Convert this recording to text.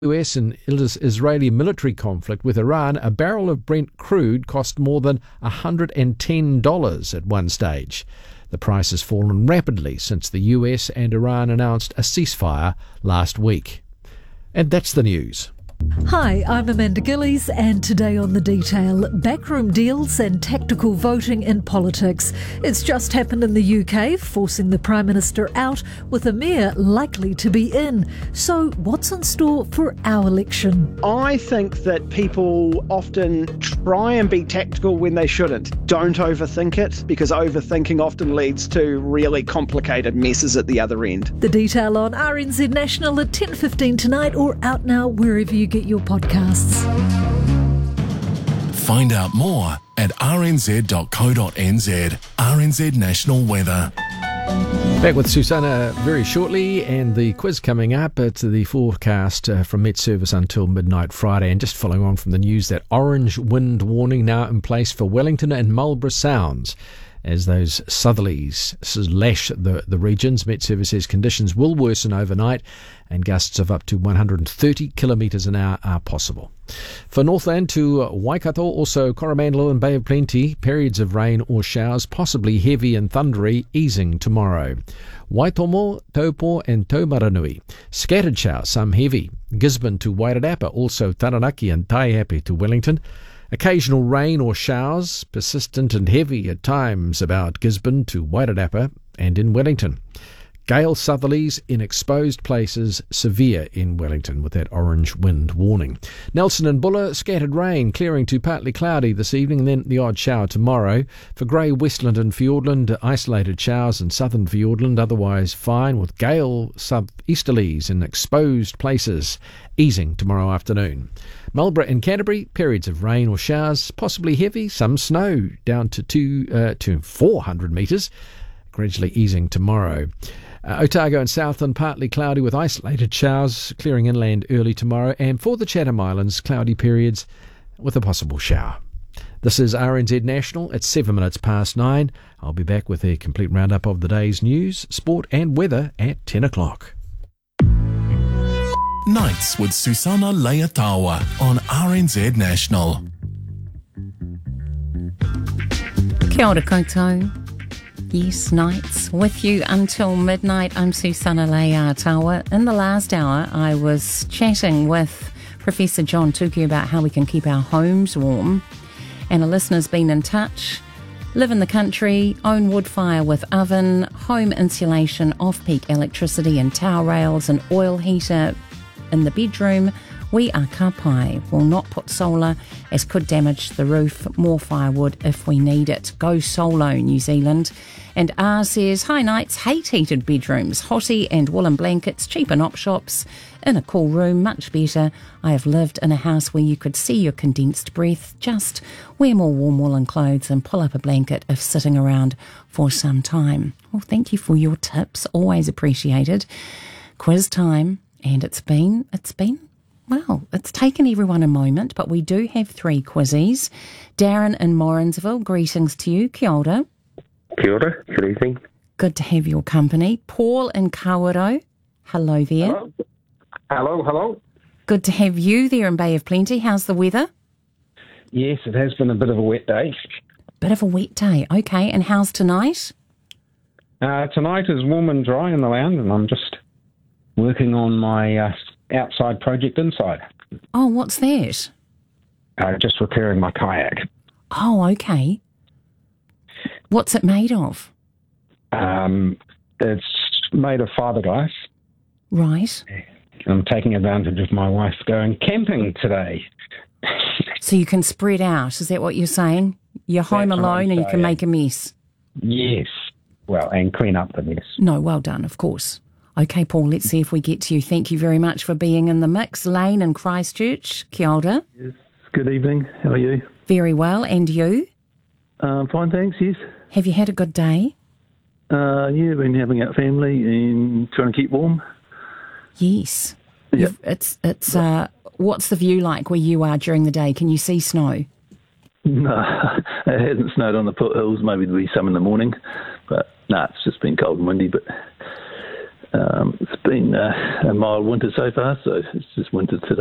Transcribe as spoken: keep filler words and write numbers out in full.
U S and Israeli military conflict with Iran, a barrel of Brent crude cost more than one hundred ten dollars at one stage. The price has fallen rapidly since the U S and Iran announced a ceasefire last week. And that's the news. Hi, I'm Amanda Gillies, and today on The Detail, backroom deals and tactical voting in politics. It's just happened in the U K, forcing the Prime Minister out with a mayor likely to be in. So what's in store for our election? I think that people often try and be tactical when they shouldn't. Don't overthink it, because overthinking often leads to really complicated messes at the other end. The Detail on R N Z National at ten fifteen tonight, or out now wherever you get your podcasts. Find out more at r n z dot co dot n z. R N Z National Weather. Back with Susanna very shortly, and the quiz coming up. It's the forecast uh, from Met Service until midnight Friday. And just following on from the news, that orange wind warning now in place for Wellington and Marlborough Sounds. As those southerlies lash the, the regions, Met Service says conditions will worsen overnight and gusts of up to one hundred thirty kilometres an hour are possible. For Northland to Waikato, also Coromandel and Bay of Plenty, periods of rain or showers, possibly heavy and thundery, easing tomorrow. Waitomo, Taupo and Taumaranui, scattered showers, some heavy. Gisborne to Wairarapa, also Taranaki and Taihape to Wellington. Occasional rain or showers, persistent and heavy at times about Gisborne to Wairarapa and in Wellington. Gale southerlies in exposed places, severe in Wellington with that orange wind warning. Nelson and Buller, scattered rain, clearing to partly cloudy this evening and then the odd shower tomorrow. For Grey, Westland and Fiordland, isolated showers in southern Fiordland, otherwise fine with gale southeasterlies in exposed places, easing tomorrow afternoon. Marlborough and Canterbury, periods of rain or showers, possibly heavy, some snow down to two uh, to four hundred metres, gradually easing tomorrow. Uh, Otago and Southland, partly cloudy with isolated showers, clearing inland early tomorrow, and for the Chatham Islands, cloudy periods with a possible shower. This is R N Z National at seven minutes past nine. I'll be back with a complete roundup of the day's news, sport and weather at ten o'clock. Nights with Susanna Leatawa on R N Z National. Kia ora koutou. Yes, nights with you until midnight. I'm Susanna Leatawa. In the last hour, I was chatting with Professor John Tuki about how we can keep our homes warm. And a listener's been in touch. Live in the country, own wood fire with oven, home insulation, off-peak electricity and towel rails, and oil heater in the bedroom. We are ka pai. Will not put solar, as could damage the roof. More firewood if we need it. Go solo, New Zealand. And R says, hi nights, hate heated bedrooms, hottie and woolen blankets, cheap in op shops. In a cool room, much better. I have lived in a house where you could see your condensed breath. Just wear more warm woolen clothes and pull up a blanket if sitting around for some time. Well, thank you for your tips. Always appreciated. Quiz time. And it's been, it's been, well, it's taken everyone a moment, but we do have three quizzies. Darren in Morrinsville, greetings to you. Kia ora. Kia ora. Good evening. Good to have your company. Paul in Kawerau, hello there. Hello. Hello, hello. Good to have you there in Bay of Plenty. How's the weather? Yes, it has been a bit of a wet day. Bit of a wet day, okay. And how's tonight? Uh, tonight is warm and dry in the lounge, and I'm just working on my uh, outside project inside. Oh, what's that? Uh, just repairing my kayak. Oh, okay. What's it made of? Um, it's made of fiberglass. Right. I'm taking advantage of my wife going camping today. So you can spread out, is that what you're saying? You're home That's alone and you can make a mess? Yes. Well, and clean up the mess. No, well done, of course. Okay, Paul, let's see if we get to you. Thank you very much for being in the mix. Lane in Christchurch, kia ora. Yes, good evening. How are you? Very well, and you? Um, fine, thanks, yes. Have you had a good day? Uh, yeah, been having out family and trying to keep warm. Yes. Yep. You've, it's, it's, uh, what's the view like where you are during the day? Can you see snow? No, it hasn't snowed on the foothills. Maybe there'll be some in the morning. But no, it's just been cold and windy. But Um, it's been uh, a mild winter so far, so it's just winter today.